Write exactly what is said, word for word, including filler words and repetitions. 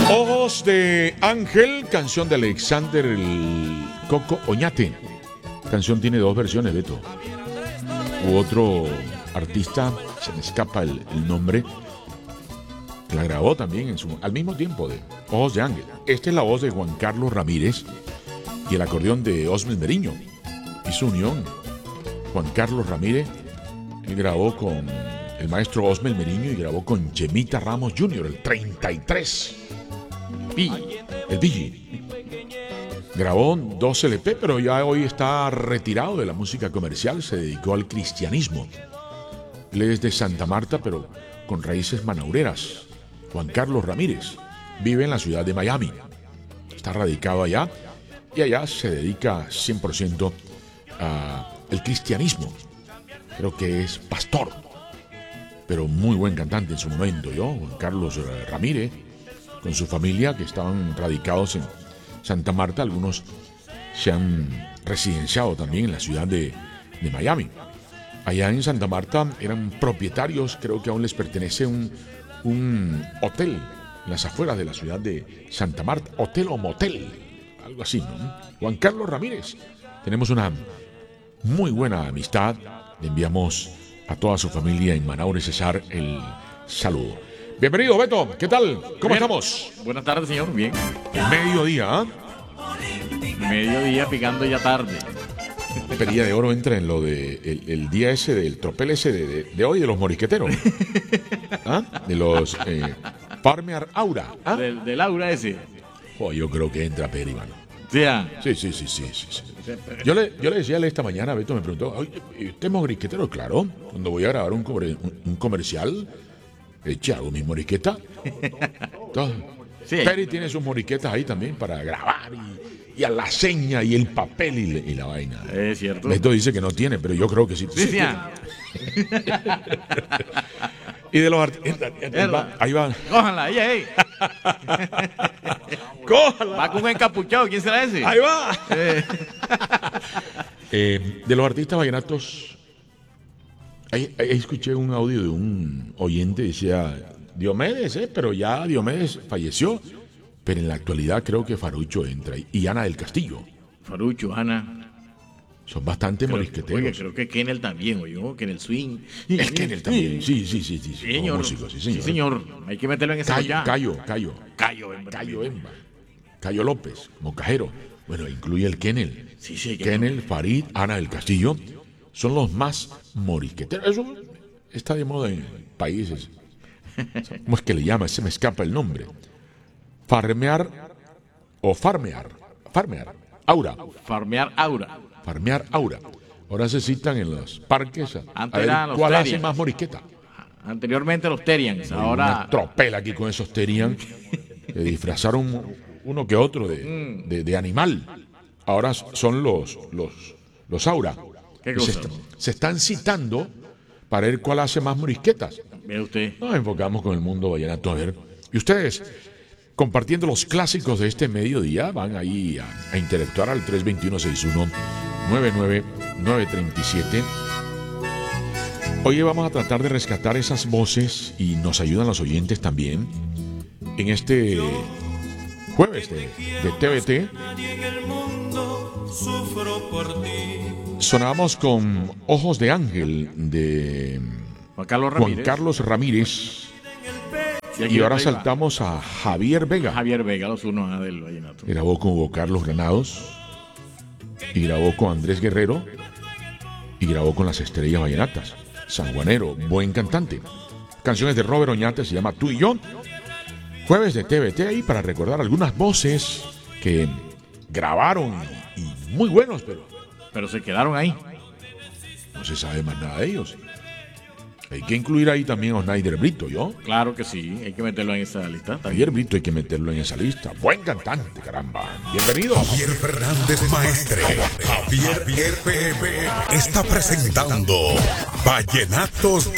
Ojos de Ángel, canción de Alexander el Coco Oñate. Canción tiene dos versiones, Beto. U otro artista, se me escapa el, el nombre, que la grabó también en su, al mismo tiempo de Ojos de Ángel. Esta es la voz de Juan Carlos Ramírez y el acordeón de Osmel Meriño. Y su unión, Juan Carlos Ramírez, él grabó con el maestro Osmel Meriño y grabó con Chemita Ramos junior, el treinta y tres. El Billy. Grabó dos L P, pero ya hoy está retirado de la música comercial, se dedicó al cristianismo. Él es de Santa Marta, pero con raíces manaureras. Juan Carlos Ramírez vive en la ciudad de Miami. Está radicado allá y allá se dedica cien por ciento al cristianismo. Creo que es pastor, pero muy buen cantante en su momento, yo, Juan Carlos Ramírez, con su familia que estaban radicados en Santa Marta. Algunos se han residenciado también en la ciudad de, de Miami. Allá en Santa Marta eran propietarios, creo que aún les pertenece un, un hotel en las afueras de la ciudad de Santa Marta, hotel o motel, algo así, ¿no? Juan Carlos Ramírez, tenemos una muy buena amistad, le enviamos a toda su familia en Manaure Cesar el saludo. Bienvenido, Beto, ¿qué tal? ¿Cómo bien estamos? Buenas tardes, señor, bien. Mediodía, ¿eh? Mediodía picando ya tarde. Perilla de Oro entra en lo de el, el día ese del tropel ese de, de, de hoy de los morisqueteros. ¿Ah? De los eh, Parmear Aura. ¿Ah? Del, del Aura ese. Oh, yo creo que entra Peri, mano. Sí, ah. sí, sí, sí, sí, sí, sí. Yo le, yo le decía a él esta mañana, Beto me preguntó, oye, ¿usted es morisquetero? Claro, cuando voy a grabar un, comer, un, un comercial, eche hago mi morisqueta. Entonces, sí. Peri tiene sus morisquetas ahí también para grabar y, y a la seña y el papel y, le, y la vaina. Es cierto. Beto dice que no tiene, pero yo creo que sí. Sí, sí. Y de los artistas. Ahí va. Cójanla, ahí, ahí. Cójala. Va con un encapuchado, ¿quién será ese? Ahí va. Eh. eh, de los artistas vallenatos, ahí, ahí escuché un audio de un oyente, decía Diomedes, eh, pero ya Diomedes falleció, pero en la actualidad creo que Farucho entra y Ana del Castillo. Farucho, Ana. Son bastante creo, morisqueteros. Oye, creo que Kennel también, oye, Kennel Swing. El Kennel también, sí, sí, sí, sí. Sí, señor. Músico, sí, señor. Sí, señor. Hay que meterlo en esa Cayo, Cayo, Cayo. Cayo, Emba. Cayo Emba. Cayo López, Mocajero. Bueno, incluye el Kennel. Sí, sí. Kennel, Farid, Ana del Castillo. Son los más morisqueteros. Eso está de moda en países. ¿Cómo es que le llama? Se me escapa el nombre. Farmear o farmear. Farmear. Aura. Farmear Aura. Farmear Aura. Ahora se citan en los parques a, Antes a ver eran los cuál Terians. hace más morisqueta. Anteriormente los Terians, Hay ahora... una tropela aquí con esos Terians. Que disfrazaron uno que otro de, mm. de, de animal. Ahora son los, los, los Aura. ¿Qué se, cosa? est- se están citando para ver cuál hace más morisquetas. Mire usted. Nos enfocamos con el mundo vallenato. A ver. Y ustedes, compartiendo los clásicos de este mediodía, van ahí a, a interactuar al tres dos uno, seis uno nueve nueve nueve tres siete. Hoy vamos a tratar de rescatar esas voces y nos ayudan los oyentes también en este jueves de, de T V T. Sonábamos con Ojos de Ángel de Juan Carlos Ramírez. Juan Carlos Ramírez. Y, Y ahora arriba, saltamos a Javier Vega. Javier Vega, los unos del vallenato. Grabó con Hugo Carlos Granados y grabó con Andrés Guerrero y grabó con las Estrellas Vallenatas. Sanjuanero, buen cantante. Canciones de Robert Oñate, se llama Tú y Yo. Jueves de T V T ahí para recordar algunas voces que grabaron y, y muy buenos, pero Pero se quedaron ahí. no se sabe más nada de ellos. Hay que incluir ahí también a Osnaider Brito, ¿yo? Claro que sí, hay que meterlo en esa lista. Javier Brito hay que meterlo en esa lista. Buen cantante, caramba. Bienvenido. Javier Fernández Maestre. Javier, Javier P M está presentando Vallenatos